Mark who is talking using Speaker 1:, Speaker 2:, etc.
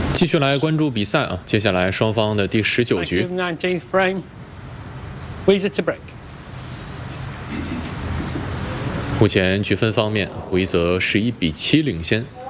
Speaker 1: 继续来关注比赛啊，接下来双方的第19局。
Speaker 2: 19th frame. Weezer to break.
Speaker 1: 目前局分方面，回则11比7领先。